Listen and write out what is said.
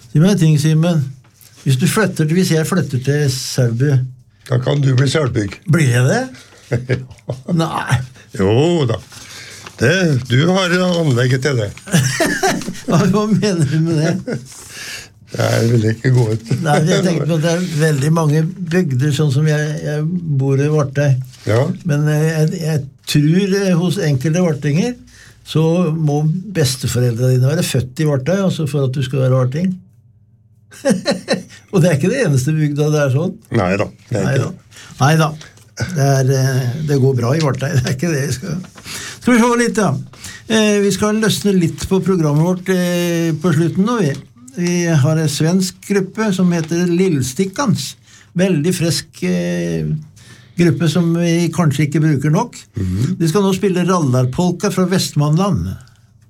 Si meg en ting, Simen. Hvis jeg flytter til Selbu, Da kan du bli selvbygg. blir jeg det? Nei. Jo da. Du har anlegget til det. Hva mener du med det? Det vil ikke gå ut. Nei, jeg tenker på at det veldig mange bygder, sånn som jeg bor i Vartei. Ja. Men jeg tror hos enkelte vartinger, så må besteforeldrene dine være født i Vartei, altså for at du skal være varting. Og det ikke det eneste bygda det sånn. Neida, det ikke det. Neida. Det går bra i Vartei, det ikke det vi skal. Skal vi se litt, ja. Vi skal løsne litt på programmet vårt på slutten nå, Vi har en svensk gruppe som heter Lillstickans. Veldig frisk gruppe som vi kanskje ikke bruker nok. De skal nå spille rallarpolka fra Vestmanland.